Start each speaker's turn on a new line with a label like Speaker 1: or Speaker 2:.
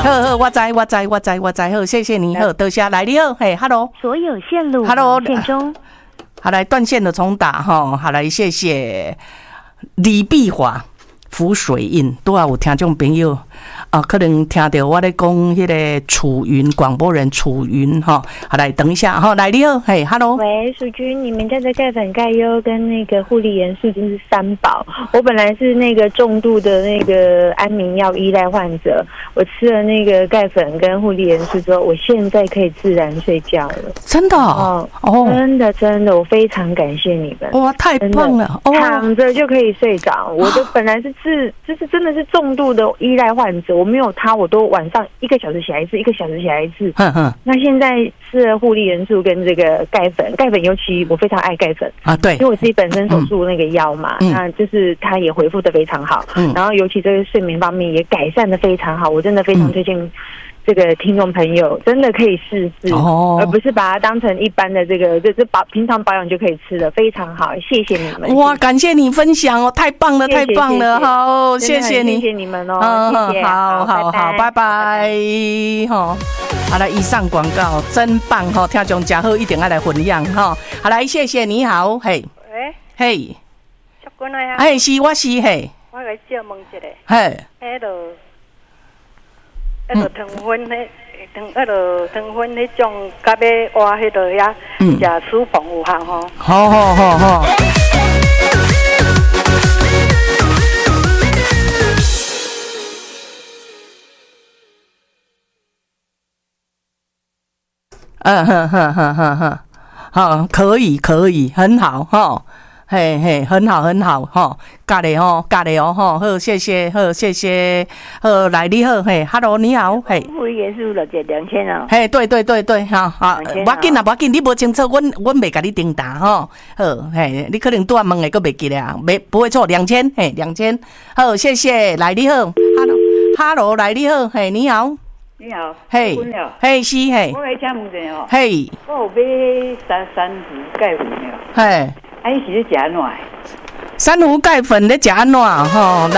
Speaker 1: 好，我知，好，谢谢你，好，多谢，来你好，嘿 ，Hello，
Speaker 2: 所有线路
Speaker 1: ，Hello，
Speaker 2: 线中，
Speaker 1: 好，来断线的重打哈，好来，谢谢李碧华。浮水印，拄啊有听众朋友啊，可能听到我咧讲迄个楚云广播人楚云哈，好来等一下哈，来你好，嘿 ，Hello，
Speaker 2: 喂，淑君，你们家的钙粉、钙优跟那个护理元素真是三宝。我本来是那个重度的那个安眠药依赖患者，我吃了那个钙粉跟护理元素之后，我现在可以自然睡觉了。
Speaker 1: 真的哦，
Speaker 2: 真的，我非常感谢你们。
Speaker 1: 哇，太棒了！
Speaker 2: 躺着就可以睡着。我的本来就是真的是重度的依赖患者，我没有它，我都晚上1个小时起来一次，1个小时起来一次。那现在吃了护理元素跟这个钙粉，尤其我非常爱钙粉啊，对，因为我自己本身手术那个腰嘛，那就是它也恢复的非常好。然后尤其这个睡眠方面也改善的非常好，我真的非常推荐。这个听众朋友真的可以试试，而不是把它当成一般的这平常保养就可以吃的，非常好，谢谢你们。
Speaker 1: 哇，感谢你分享哦，太棒了，太棒了，好，谢谢你，
Speaker 2: 谢谢你们哦，谢谢，
Speaker 1: 好，拜拜，好，好来，以上广告真棒哈，听众家好一定要来分享哈，好来，谢谢，你好，嘿，
Speaker 3: 喂，
Speaker 1: 嘿，
Speaker 3: 小君来啊，
Speaker 1: 嘿，是，我是嘿，
Speaker 3: 我来借问一下，
Speaker 1: 嘿，
Speaker 3: 汤粉迄种，甲要活迄个呀，食薯饭有效吼。
Speaker 1: 好。好，可以，很好哈。嘿，很好哈，咖喱哦，好，谢谢，好，来你好，嘿 ，Hello， 你好，嘿，
Speaker 3: 护理元素就2000哦，
Speaker 1: 嘿，对，哈，好，无要紧，你无清楚，阮袂甲你订答吼，好，嘿，你可能拄仔问的佫袂记咧啊，不会错，2000，嘿，2000，好，谢謝，來你好 ，Hello， 來你好，嘿，你好。
Speaker 3: 你好，
Speaker 1: 嘿，嘿是嘿，
Speaker 3: 我来请問一下哦，
Speaker 1: 嘿，
Speaker 3: 我有買珊瑚鈣粉了，
Speaker 1: 嘿，
Speaker 3: 啊，你是咧食安怎？
Speaker 1: 珊瑚鈣粉咧食安怎吼？